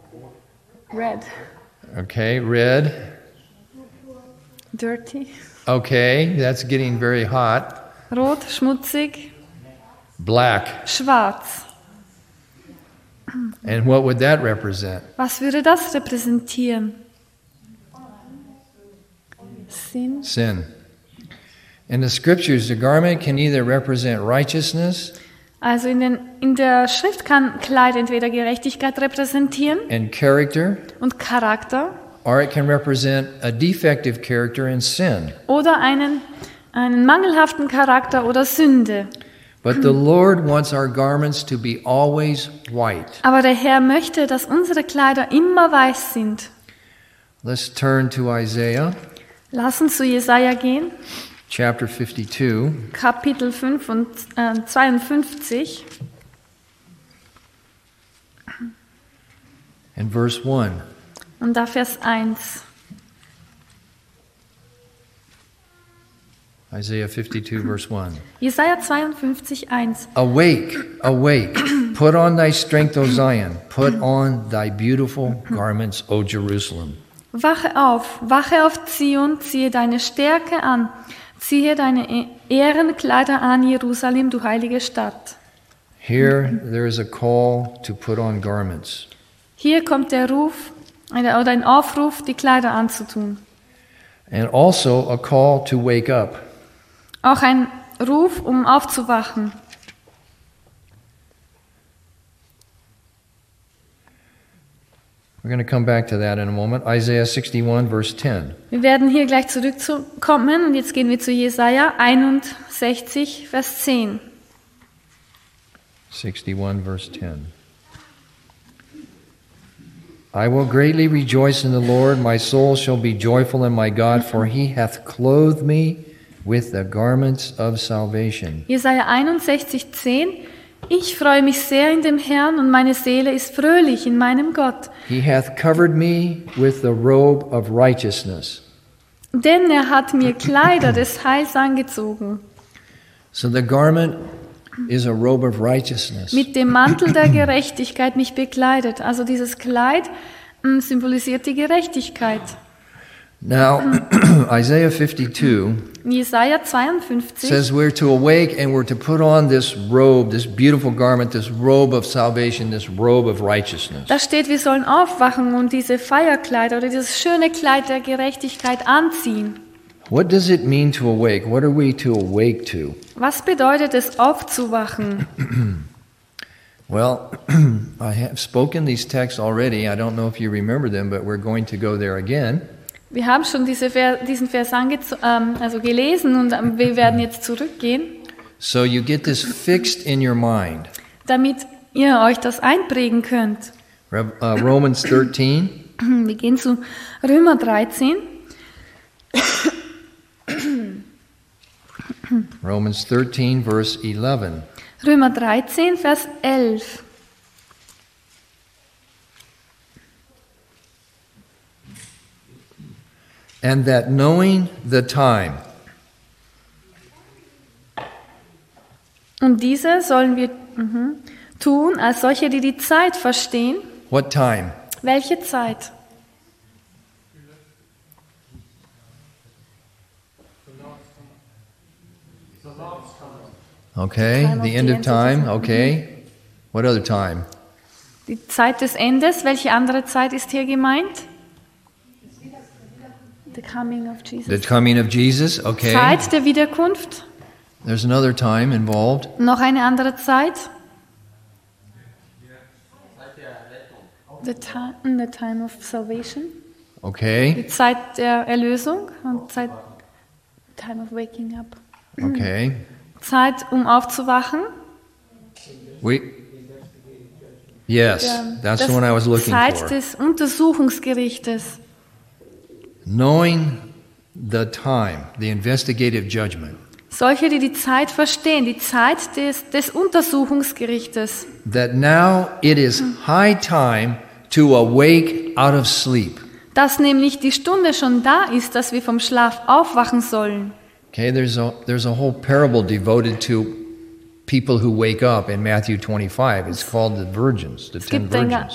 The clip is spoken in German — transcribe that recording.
Red. Okay, red. Dirty. Okay, that's getting very hot. Rot, schmutzig. Black. Schwarz. And what would that represent? Was würde das repräsentieren? Sin. Sin. In the scriptures, the garment can either represent righteousness Also in der Schrift kann Kleid entweder Gerechtigkeit repräsentieren and character, und Charakter or it can represent a defective character and sin. oder einen mangelhaften Charakter oder Sünde. But the Lord wants our garments to be always white. Aber der Herr möchte, dass unsere Kleider immer weiß sind. Let's turn to Isaiah Lass uns zu Jesaja gehen, chapter 52. Kapitel 52 And verse 1. und da Vers 1. Isaiah 52, verse 1. Jesaja 52, 1. Awake, awake, put on thy strength, O Zion, put on thy beautiful garments, O Jerusalem. Wache auf Zion, ziehe deine Stärke an, ziehe deine Ehrenkleider an, Jerusalem, du heilige Stadt. Here there is a call to put on garments. Hier kommt der Ruf oder ein Aufruf, die Kleider anzutun. And also a call to wake up. Auch ein Ruf, um aufzuwachen. We're going to come back to that in a moment. Isaiah 61, verse 10. Wir werden hier gleich zurückkommen und jetzt gehen wir zu Jesaja 61, Vers 10. 61, verse 10. I will greatly rejoice in the Lord. My soul shall be joyful in my God, for he hath clothed me with the garments of salvation. Jesaja 61, 10. Ich freue mich sehr in dem Herrn und meine Seele ist fröhlich in meinem Gott. He hath covered me with the robe of righteousness. Denn er hat mir Kleider des Heils angezogen. So the garment is a robe of righteousness. Mit dem Mantel der Gerechtigkeit mich bekleidet. Also dieses Kleid symbolisiert die Gerechtigkeit. Now, Isaiah 52 Jesaja 52 says we're to awake and we're to put on this robe, this beautiful garment, this robe of salvation, this robe of righteousness. Da steht, wir sollen aufwachen und diese Feierkleider oder dieses schöne Kleid der Gerechtigkeit anziehen. What does it mean to awake? What are we to awake to? Was bedeutet es, aufzuwachen? Well, I have spoken these texts already. I don't know if you remember them, but we're going to go there again. Wir haben schon diesen Vers gelesen und wir werden jetzt zurückgehen, So you get this fixed in your mind. damit ihr euch das einprägen könnt. Romans 13. Wir gehen zu Römer 13. Romans 13, verse 11. Römer 13, Vers 11. And that knowing the time. Und diese sollen wir tun, als solche, die die Zeit verstehen. What time? Welche Zeit? Okay, Time of the end the of end time. of Okay. What other time? Die Zeit des Endes. Welche andere Zeit ist hier gemeint? The coming of Jesus. The coming of Jesus. Okay. Zeit der Wiederkunft. There's another time involved. Noch eine andere Zeit. The time of salvation. Okay. Die Zeit der Erlösung und time of waking up. Okay. Zeit, um aufzuwachen. Yes, that's the one I was looking Zeit for. des Untersuchungsgerichtes. Knowing the time, the investigative judgment. Solche, die die Zeit verstehen, die Zeit des Untersuchungsgerichtes. That now it is high time to awake out of sleep. Dass nämlich die Stunde schon da ist, dass wir vom Schlaf aufwachen sollen. Okay, there's a whole parable devoted to people who wake up in Matthew 25. It's called the virgins, the 10 gibt ein virgins.